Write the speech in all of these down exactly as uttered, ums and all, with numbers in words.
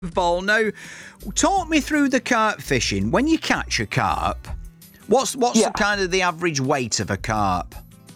Ball. Now, talk me through the carp fishing. When you catch a carp, what's what's Yeah. the kind of the average weight of a carp?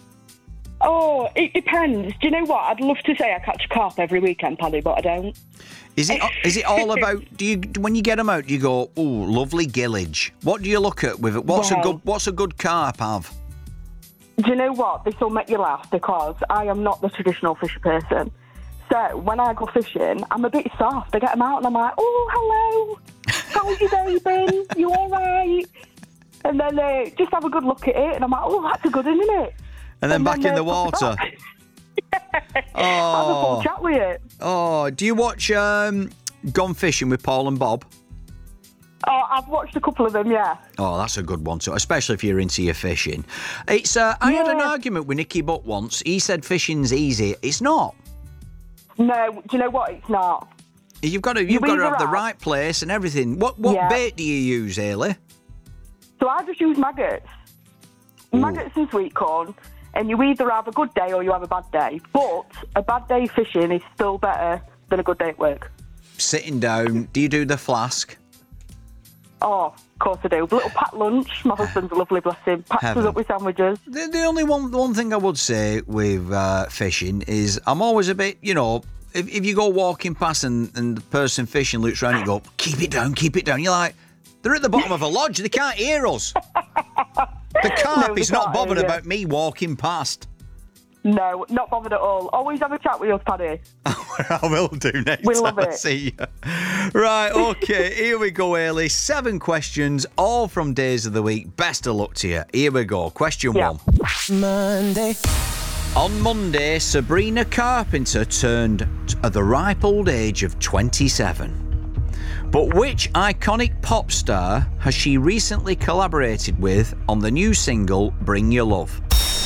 Oh, it depends. Do you know what? I'd love to say I catch a carp every weekend, Paddy, but I don't. Is it is it all about? Do you when you get them out? Do you go, oh, lovely gillage? What do you look at with it? What's a Well- good What's a good carp have? Do you know what? This will make you laugh because I am not the traditional fisher person. So when I go fishing, I'm a bit soft. I get them out and I'm like, oh, hello. How's your day been? You all right? And then uh, just have a good look at it and I'm like, oh, that's a good one, isn't it? And then back in uh, the water. yeah. Have a full Oh, chat with it. oh. Do you watch um, Gone Fishing with Paul and Bob? Oh, I've watched a couple of them, yeah. Oh, that's a good one too, especially if you're into your fishing. It's. Uh, I had an Yeah. argument with Nicky Butt once. He said fishing's easy. It's not. No, do you know what? It's not. You've got to. You've got to either have the have- right place and everything. What What Yeah. bait do you use, Ailey? So I just use maggots. Maggots and sweet corn. And you either have a good day or you have a bad day. But a bad day fishing is still better than a good day at work. Sitting down. Do you do the flask? Oh, of course I do. A little packed lunch. My husband's a lovely blessing. Packs Heaven. us up with sandwiches. The, the only one one thing I would say with uh, fishing is I'm always a bit, you know, if, if you go walking past and, and the person fishing looks around, you go, keep it down, keep it down. You're like, they're at the bottom of a lodge. They can't hear us. The carp No, they is not can't bothered hear you. about me walking past. No, not bothered at all. Always have a chat with us, Paddy. I will do next We time love I it. see you. Right, okay, here we go, Ailey. Seven questions, all from days of the week. Best of luck to you. Here we go. Question Yeah. one. Monday. On Monday, Sabrina Carpenter turned at the ripe old age of twenty-seven. But which iconic pop star has she recently collaborated with on the new single Bring Your Love?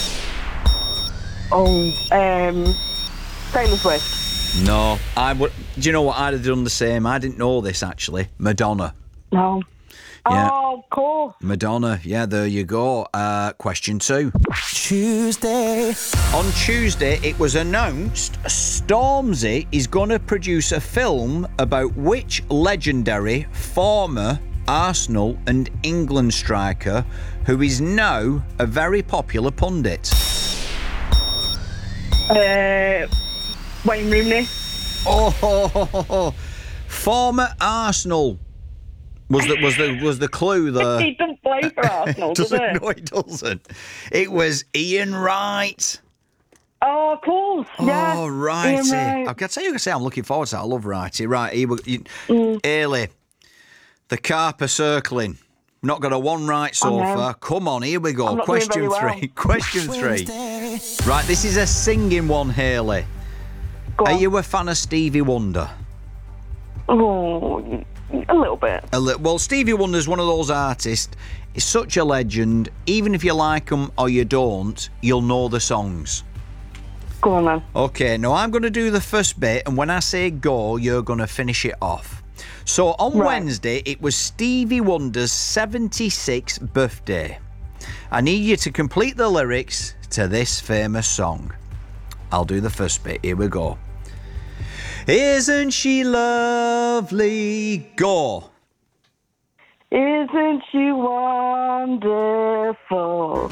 Oh, um, Taylor Swift. No, I would. Do you know what? I'd have done the same. I didn't know this actually. Madonna. No. Yeah. Oh, of course. Madonna. Yeah, there you go. Uh, question two. Tuesday. On Tuesday, it was announced Stormzy is going to produce a film about which legendary former Arsenal and England striker who is now a very popular pundit. Uh, Wayne Rooney. Oh, former Arsenal was the was the was the clue there. He doesn't play for Arsenal, does doesn't, he? no, he doesn't. It was Ian Wright. Oh, of course. Yeah. Oh, righty. Ian Wright. I can tell you, I say I'm looking forward to that. I love righty. Right, here we you, Mm. Ailey, the carp are circling. Not got a one right so I know. far. Come on, here we go. I'm not doing Question very well. three. Question three. Wednesday. Right, this is a singing one, Hayley. Go Are on. you a fan of Stevie Wonder? Oh, a little bit. A li- well, Stevie Wonder's one of those artists. He's such a legend. Even if you like him or you don't, you'll know the songs. Go on then. Okay, now I'm going to do the first bit, and when I say go, you're going to finish it off. So on Right. Wednesday, it was Stevie Wonder's seventy-sixth birthday. I need you to complete the lyrics to this famous song. I'll do the first bit. Here we go. Isn't she lovely? Go. Isn't she wonderful?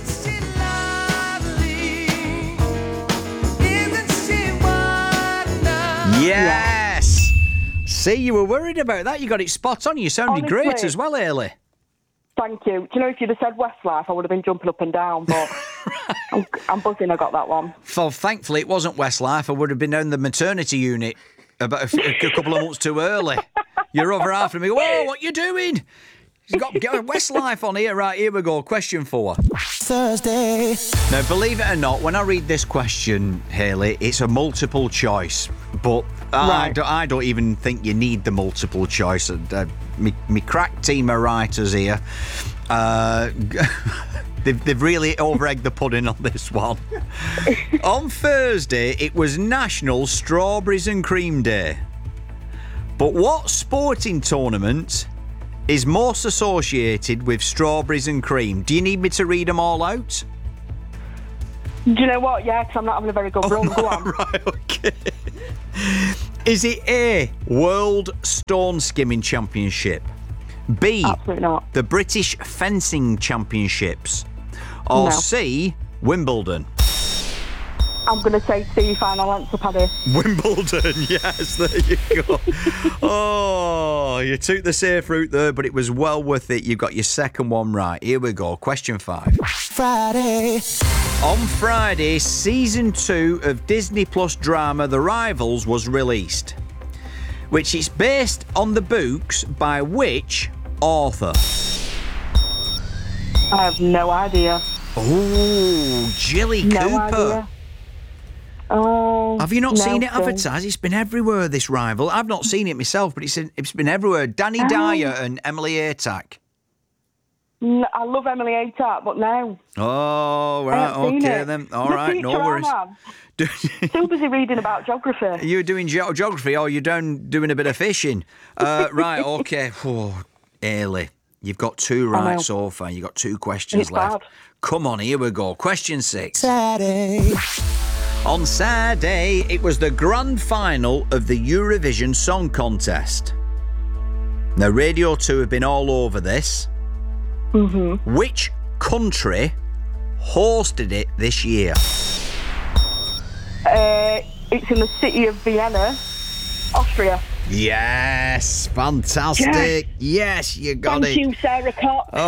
Yes. See, you were worried about that. You got it spot on. You sounded great Honestly. as well, Ailey. Thank you. Do you know, if you'd have said Westlife, I would have been jumping up and down, but I'm, I'm buzzing I got that one. Well, thankfully, it wasn't Westlife. I would have been down the maternity unit about a, f- a couple of months too early. You're over after me. Whoa, what you doing? You've got get Westlife on here. Right, here we go. Question four. Thursday. Now, believe it or not, when I read this question, Hayley, it's a multiple choice. But I, Right. don't, I don't even think you need the multiple choice. Uh, me, me crack team of writers here. Uh, they've, they've really over-egged the pudding on this one. On Thursday, it was National Strawberries and Cream Day. But what sporting tournament is most associated with strawberries and cream? Do you need me to read them all out? Do you know what? Yeah, because I'm not having a very good run. Go on. Right, okay. Is it A, World Stone Skimming Championship? B, Absolutely not. the British Fencing Championships? Or No. C, Wimbledon? I'm going to say C, final answer, Paddy. Wimbledon, yes, there you go. Oh, you took the safe route there, but it was well worth it. You got your second one right. Here we go. Question five. Friday. On Friday, season two of Disney Plus drama The Rivals was released, which is based on the books by which author? I have no idea. Oh, Jilly No Cooper. idea. Oh, Have you not no, seen it Phil. advertised? It's been everywhere, this Rival. I've not seen it myself, but it's it's been everywhere. Danny Oh. Dyer and Emily Atack. No, I love Emily Atack, but no. Oh, I right, haven't seen okay it. then. All The right, no teacher I worries. am, Still busy reading about geography. You're doing ge- geography, or you're down doing a bit of fishing. Uh, right, okay. Oh, Ailey, you've got two I right know. so far. You've got two questions It's left. bad. Come on, here we go. Question six. Saturday. On Saturday, it was the grand final of the Eurovision Song Contest. Now, Radio two have been all over this. Mm-hmm. Which country hosted it this year? Uh, it's in the city of Vienna, Austria. Yes, fantastic. Yes, you got Thank it. you, Sarah Cox. Oh,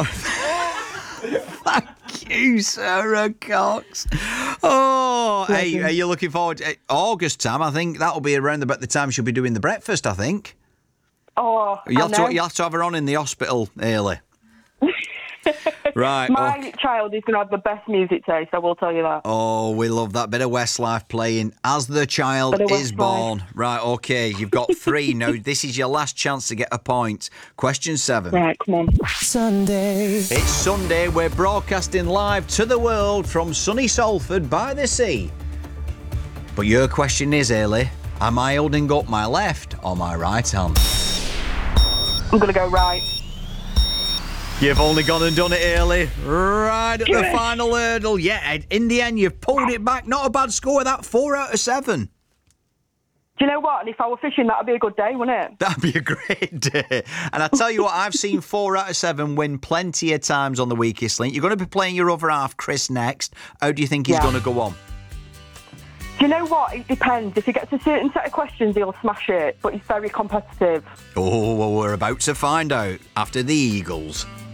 thank you, Sarah Cox. Oh, hey, are you looking forward to August time? I think that'll be around about the time she'll be doing the breakfast, I think. Oh, You I have, know. to, you have to have her on in the hospital, Ailey. Right. My okay. child is going to have the best music taste, I will tell you that. Oh, we love that bit of Westlife playing as the child Bit of is Westlife. born. Right, okay, you've got three. Now, this is your last chance to get a point. Question seven. Right, come on. Sunday. It's Sunday. We're broadcasting live to the world from sunny Salford by the sea. But your question is, Ailey, am I holding up my left or my right hand? I'm going to go right. You've only gone and done it, Ailey. Right at the Yes. final hurdle. Yeah, in the end, you've pulled it back. Not a bad score, that. Four out of seven. Do you know what? And if I were fishing, that'd be a good day, wouldn't it? That'd be a great day. And I tell you what, I've seen four out of seven win plenty of times on the weakest link. You're going to be playing your other half, Chris, next. How do you think he's Yeah. going to go on? Do you know what? It depends. If he gets a certain set of questions, he'll smash it. But he's very competitive. Oh, well, we're about to find out after the Eagles.